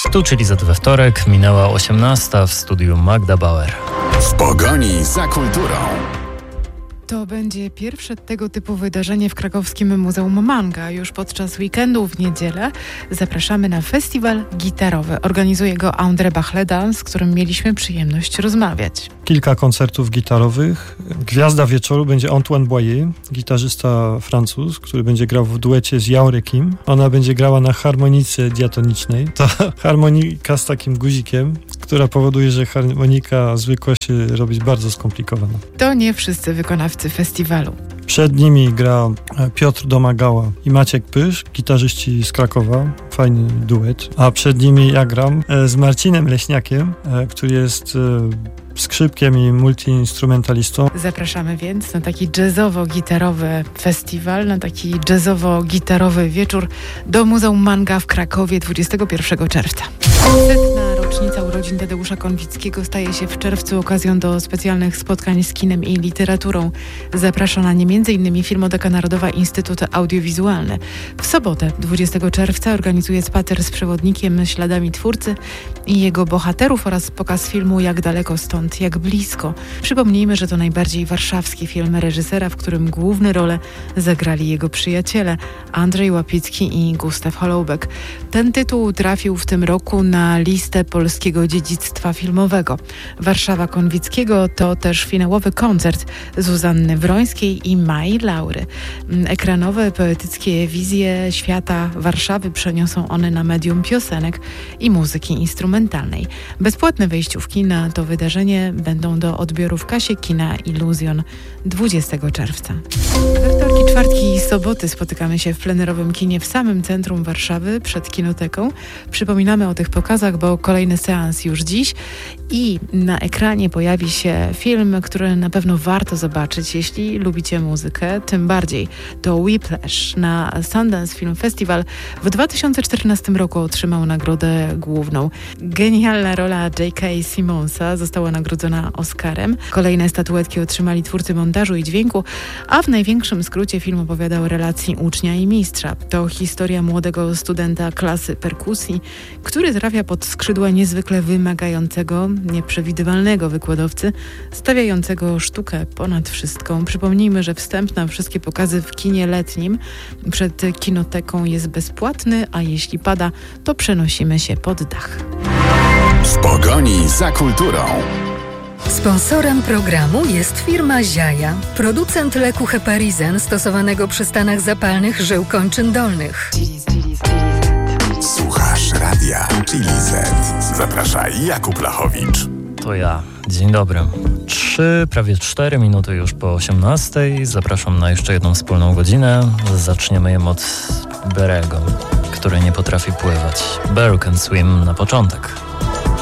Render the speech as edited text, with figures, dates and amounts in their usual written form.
Tu czyli za we wtorek, minęła 18 w studiu Magda Bauer. W pogoni za kulturą. To będzie pierwsze tego typu wydarzenie w krakowskim Muzeum Manga. Już podczas weekendu w niedzielę zapraszamy na festiwal gitarowy. Organizuje go André Bachleda, z którym mieliśmy przyjemność rozmawiać. Kilka koncertów gitarowych. Gwiazda wieczoru będzie Antoine Boyer, gitarzysta Francuz, który będzie grał w duecie z Jaurekim. Ona będzie grała na harmonice diatonicznej. To harmonika z takim guzikiem, która powoduje, że harmonika zwykła się robi bardzo skomplikowana. To nie wszyscy wykonawcy festiwalu. Przed nimi gra Piotr Domagała i Maciek Pysz, gitarzyści z Krakowa. Fajny duet. A przed nimi ja gram z Marcinem Leśniakiem, który jest skrzypkiem i multiinstrumentalistą. Zapraszamy więc na taki jazzowo-gitarowy festiwal, na taki jazzowo-gitarowy wieczór do Muzeum Manga w Krakowie 21 czerwca. 100. rocznica urodzin Tadeusza Konwickiego staje się w czerwcu okazją do specjalnych spotkań z kinem i literaturą. Zaprasza na nie m.in. Filmoteka Narodowa, Instytut Audiowizualny. W sobotę 20 czerwca organizuje spacer z przewodnikiem śladami twórcy i jego bohaterów oraz pokaz filmu Jak daleko stąd, jak blisko. Przypomnijmy, że to najbardziej warszawski film reżysera, w którym główne role zagrali jego przyjaciele Andrzej Łapicki i Gustaw Holoubek. Ten tytuł trafił w tym roku na listę polskiego dziedzictwa filmowego. Warszawa Konwickiego to też finałowy koncert Zuzanny Wrońskiej i Mai Laury. Ekranowe, poetyckie wizje świata Warszawy przeniosą one na medium piosenek i muzyki instrumentalnej. Bezpłatne wejściówki na to wydarzenie będą do odbioru w kasie kina Iluzjon 20 czerwca. We wtorki, czwartki i soboty spotykamy się w plenerowym kinie w samym centrum Warszawy przed kinoteką. Przypominamy o tych pokazach, bo kolejny seans już dziś i na ekranie pojawi się film, który na pewno warto zobaczyć, jeśli lubicie muzykę, tym bardziej. To Whiplash. Na Sundance Film Festival w 2014 roku otrzymał nagrodę główną. Genialna rola J.K. Simmonsa została nagrodzona Oscarem. Kolejne statuetki otrzymali twórcy montażu i dźwięku, a w największym skrócie film opowiada o relacji ucznia i mistrza. To historia młodego studenta klasy perkusji, który trafia pod skrzydła niezwykle wymagającego, nieprzewidywalnego wykładowcy, stawiającego sztukę ponad wszystko. Przypomnijmy, że wstęp na wszystkie pokazy w kinie letnim przed kinoteką jest bezpłatny, a jeśli pada, to przenosimy się pod dach. W pogoni za kulturą. Sponsorem programu jest firma Ziaja, producent leku Heparizen stosowanego przy stanach zapalnych żył kończyn dolnych. Słuchasz radia Chili Z. Zaprasza Jakub Lachowicz. To ja. Dzień dobry. Prawie 4 minuty już po 18. Zapraszam na jeszcze jedną wspólną godzinę. Zaczniemy ją od Berego, który nie potrafi pływać. Bear Can Swim na początek.